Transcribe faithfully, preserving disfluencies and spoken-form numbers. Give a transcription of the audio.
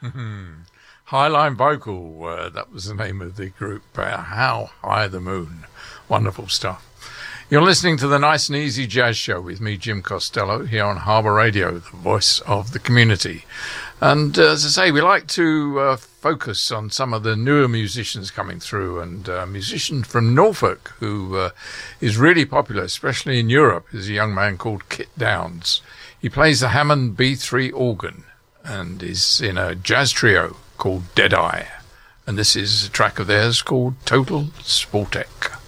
Mm-hmm. Highline Vocal, uh, that was the name of the group. Uh, How High the Moon. Wonderful stuff. You're listening to the Nice and Easy Jazz Show with me, Jim Costello, here on Harbour Radio, the voice of the community. And uh, as I say, we like to uh, focus on some of the newer musicians coming through, and a musician from Norfolk who uh, is really popular, especially in Europe, is a young man called Kit Downs. He plays the Hammond B three organ and is in a jazz trio called Deadeye. And this is a track of theirs called Total Sportec.